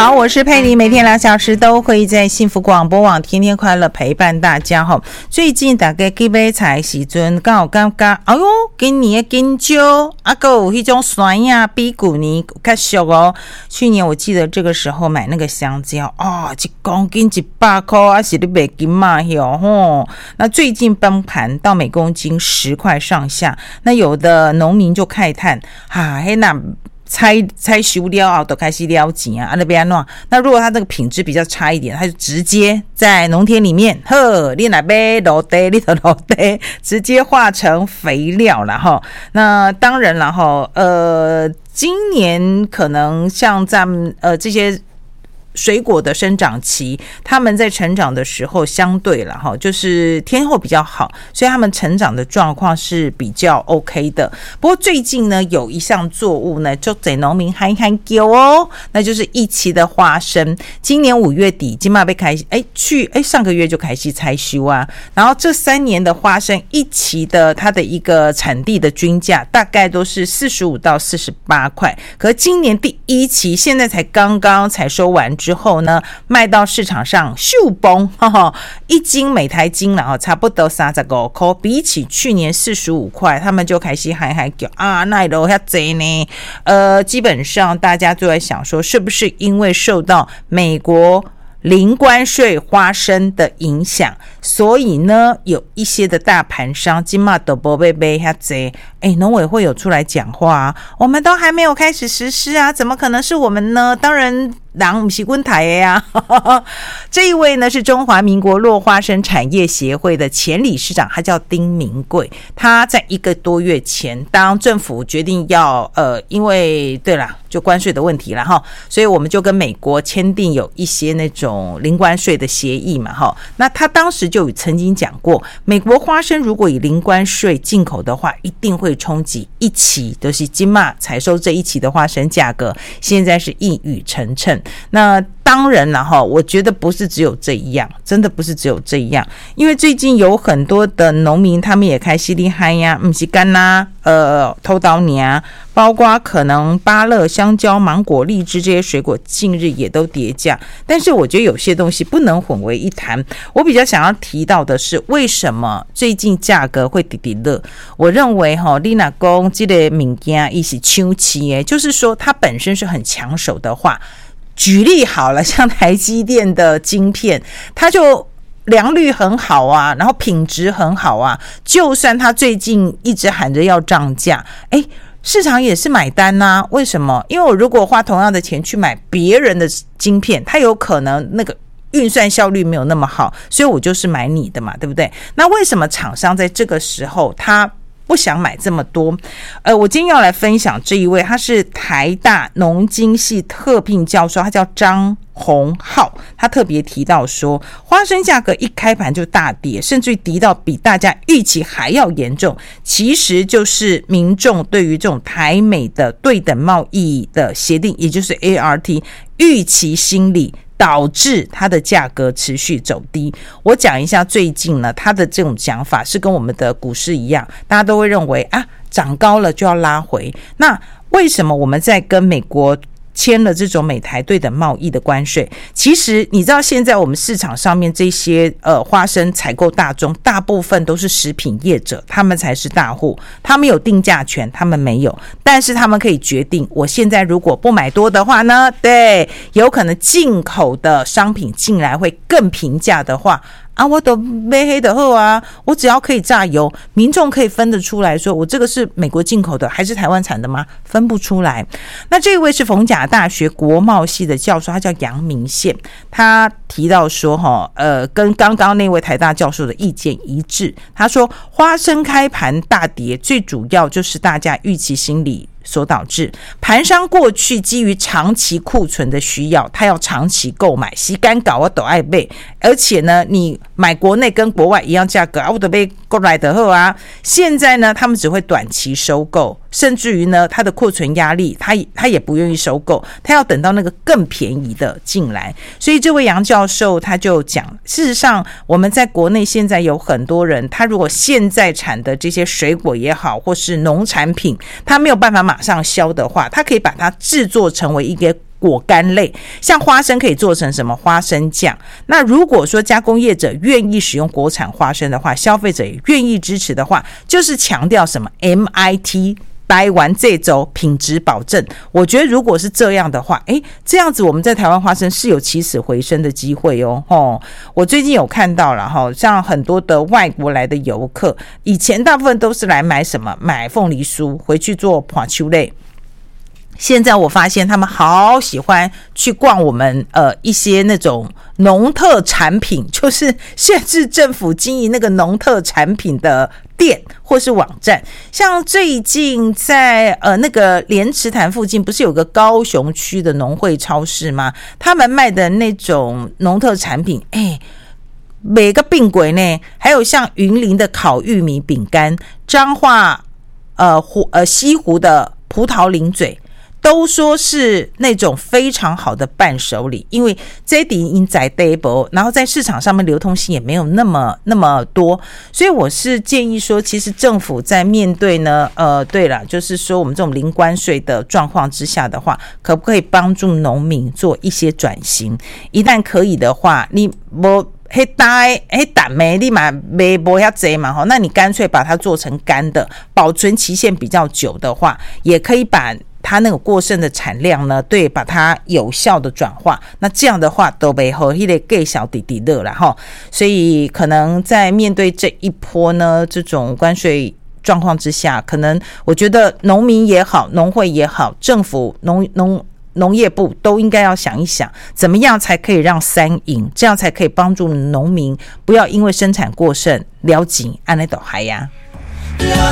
好，我是佩妮，每天2小时都会在幸福广播网天天快乐陪伴大家。最近大家去买菜时阵刚好感觉哎呦今年的金蕉还有那种酸呀比去年较俗哦。去年我记得这个时候买那个香蕉1公斤100块还是你卖金嘛吼。那最近崩盘到每公斤10块上下，那有的农民就慨叹那采收了后就开始了钱啊，那边那如果它这个品质比较差一点，它就直接在农田里面你来买落地你就落地直接化成肥料了齁。那当然了齁，今年可能像在这些水果的生长期，他们在成长的时候相对了齁，就是天候比较好，所以他们成长的状况是比较 OK 的。不过最近呢，有一项作物呢，就给农民喊叫哦，那就是一期的花生。今年5月底，今嘛被开始，上个月就开始采收啊。然后这3年的花生一期的它的一个产地的均价大概都是45到48块，可是今年第1期现在才刚刚采收完之后呢，卖到市场上秀崩，1斤每台斤了差不多35块，比起去年45块，他们就开始喊叫啊，那都遐济呢。基本上大家就在想说，是不是因为受到美国零关税花生的影响，所以呢有一些的大盘商今嘛都不被买遐济。农委会有出来讲话啊，我们都还没有开始实施啊，怎么可能是我们呢？当然人不是阮台的呀。这一位呢是中华民国落花生产业协会的前理事长，他叫丁明贵。他在1个多月前，当政府决定要因为对啦就关税的问题啦齁，所以我们就跟美国签订有一些那种零关税的协议嘛齁。那他当时就曾经讲过，美国花生如果以零关税进口的话，一定会冲击一期就是今嘛采收这一期的花生价格，现在是一语成谶。那当然了齁，我觉得不是只有这样，真的不是只有这样，因为最近有很多的农民他们也开始厉害呀，不是干啦偷刀娘，包括可能芭乐、香蕉、芒果、荔枝这些水果近日也都跌价。但是我觉得有些东西不能混为一谈，我比较想要提到的是为什么最近价格会直直落。我认为你若说这个物件它是抢市的，就是说它本身是很抢手的话，举例好了，像台积电的晶片，它就良率很好啊，然后品质很好啊，就算它最近一直喊着要涨价，市场也是买单啊。为什么？因为我如果花同样的钱去买别人的晶片，它有可能那个运算效率没有那么好，所以我就是买你的嘛，对不对？那为什么厂商在这个时候他不想买这么多？我今天要来分享这一位，他是台大农经系特聘教授，他叫张洪浩。他特别提到说，花生价格一开盘就大跌，甚至于跌到比大家预期还要严重，其实就是民众对于这种台美的对等贸易的协定，也就是 ART 预期心理，导致它的价格持续走低。我讲一下最近呢，它的这种讲法是跟我们的股市一样，大家都会认为涨高了就要拉回。那为什么我们在跟美国签了这种美台对等贸易的关税？其实你知道现在我们市场上面这些花生采购大众大部分都是食品业者，他们才是大户，他们有定价权，他们没有，但是他们可以决定我现在如果不买多的话呢，对，有可能进口的商品进来会更平价的话我都买黑的后我只要可以榨油，民众可以分得出来说我这个是美国进口的还是台湾产的吗？分不出来。那这位是逢甲大学国贸系的教授，他叫杨明宪，他提到说跟刚刚那位台大教授的意见一致。他说花生开盘大跌，最主要就是大家预期心理所导致，盘商过去基于长期库存的需要，他要长期购买，时间到我都爱买，而且呢你买国内跟国外一样价格我都被过来的后现在呢他们只会短期收购，甚至于呢他的库存压力他也不愿意收购，他要等到那个更便宜的进来。所以这位杨教授他就讲，事实上我们在国内现在有很多人，他如果现在产的这些水果也好或是农产品，他没有办法马上销的话，他可以把它制作成为一个果干类，像花生可以做成什么花生酱。那如果说加工业者愿意使用国产花生的话，消费者也愿意支持的话，就是强调什么 MIT。台湾这周品质保证，我觉得如果是这样的话，这样子我们在台湾花生是有起死回生的机会哦。我最近有看到了像很多的外国来的游客，以前大部分都是来买什么？买凤梨酥回去做盘秋类。现在我发现他们好喜欢去逛我们一些那种农特产品，就是县市政府经营那个农特产品的店或是网站。像最近在那个莲池潭附近不是有个高雄区的农会超市吗？他们卖的那种农特产品每个病鬼呢，还有像云林的烤玉米饼干，彰化西湖的葡萄零嘴，都说是那种非常好的伴手礼，因为这底因在 table， 然后在市场上面流通性也没有那么多，所以我是建议说，其实政府在面对呢，对了，就是说我们这种零关税的状况之下的话，可不可以帮助农民做一些转型？一旦可以的话，你不蛋没立马没不要贼嘛那你干脆把它做成干的，保存期限比较久的话，也可以把它那个过剩的产量呢，对，把它有效的转化。那这样的话，都被和那个给小弟弟乐了哈。所以可能在面对这一波呢这种关税状况之下，可能我觉得农民也好，农会也好，政府农业部都应该要想一想，怎么样才可以让三赢，这样才可以帮助农民不要因为生产过剩了紧按那斗海呀。